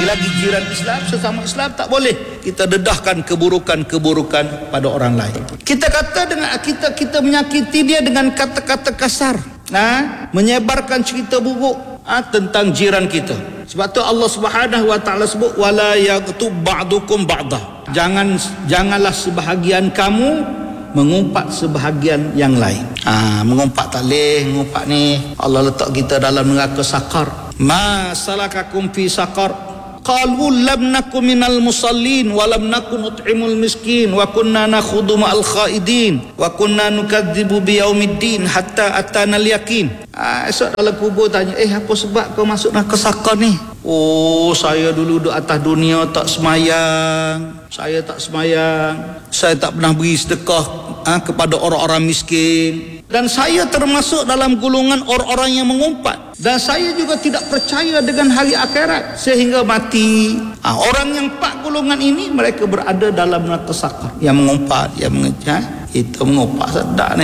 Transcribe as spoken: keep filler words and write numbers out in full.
lagi jiran Islam, sesama Islam, tak boleh kita dedahkan keburukan-keburukan pada orang lain. Kita kata dengan kita kita menyakiti dia dengan kata-kata kasar, nah, menyebarkan cerita buruk ah, tentang jiran kita. Sebab tu Allah Subhanahu wa taala sebut wala yaghtub ba'dukum ba'dah. Jangan janganlah sebahagian kamu mengumpat sebahagian yang lain. Ah, mengumpat tak boleh, mengumpat ni Allah letak kita dalam neraka sakar. Ma salakakum fi saqar? Qalu lam nakum minal musallin wa lam nakun nut'imul miskin wa kunna nakhudu ma'al khaidin wa kunna nukadzibu biyaumiddin hatta atana al-yaqin. Ah, esok dalam kubur tanya, eh apa sebab kau masuk neraka sakar ni? Oh, saya dulu duduk atas dunia tak semayang, saya tak semayang, saya tak pernah beri sedekah ah, kepada orang-orang miskin, dan saya termasuk dalam golongan orang-orang yang mengumpat, dan saya juga tidak percaya dengan hari akhirat sehingga mati. Ah, orang yang empat golongan ini mereka berada dalam neraka sakar, yang mengumpat, yang mengejar, itu mengumpat sedap ni.